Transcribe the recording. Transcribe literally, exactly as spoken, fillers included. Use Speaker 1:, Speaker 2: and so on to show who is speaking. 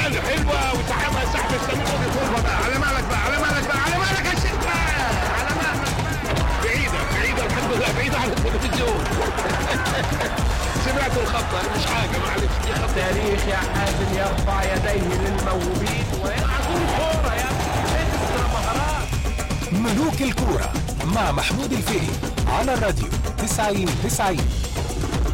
Speaker 1: حلو حلوه وسحبها سحب السمير ودي بقى. على مالك بقى على مالك بقى على مالك يا شيخ بقى. على مالك بقى. بعيده بعيده الحمد لله بعيده عن التلفزيون. سمعت الخطه مش حاجه معلش دي خطه.
Speaker 2: تاريخ يا حازم يرفع يديه للموهوبين ويلعبون كوره يا اكسترا مهارات.
Speaker 3: ملوك الكوره مع محمود الفقي على الراديو تسعين تسعين.